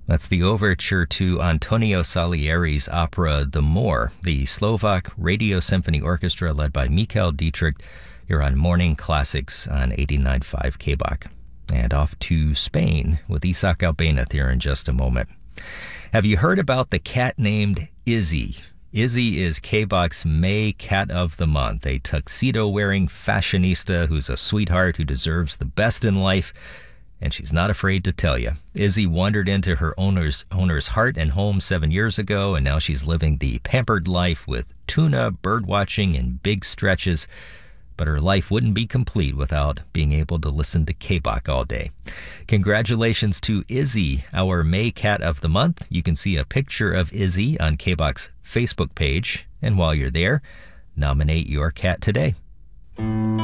That's the overture to Antonio Salieri's opera The Moor, the Slovak Radio Symphony Orchestra led by Michael Dietrich. You're on Morning Classics on 89.5 KBOK. And off to Spain with Isaac Albéniz here in just a moment. Have you heard about the cat named Izzy? Izzy is KBOK's May Cat of the Month, a tuxedo-wearing fashionista who's a sweetheart who deserves the best in life, and she's not afraid to tell you. Izzy wandered into her owner's heart and home 7 years ago, and now she's living the pampered life with tuna, birdwatching, and big stretches. But her life wouldn't be complete without being able to listen to KBOK all day. Congratulations to Izzy, our May Cat of the Month. You can see a picture of Izzy on KBOK's Facebook page. And while you're there, nominate your cat today.